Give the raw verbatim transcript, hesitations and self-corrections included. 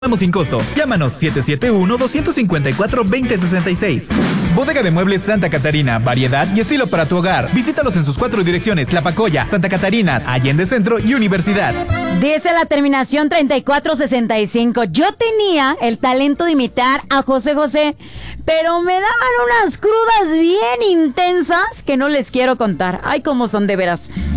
Vamos sin costo. Llámanos siete siete uno, dos cinco cuatro, dos cero seis seis. Bodega de Muebles Santa Catarina. Variedad y estilo para tu hogar. Visítalos en sus cuatro direcciones: Tlapacoya, Santa Catarina, Allende Centro y Universidad. Dice la terminación treinta y cuatro sesenta y cinco. Yo tenía el talento de imitar a José José, pero me daban unas crudas bien intensas que no les quiero contar. Ay, cómo son de veras.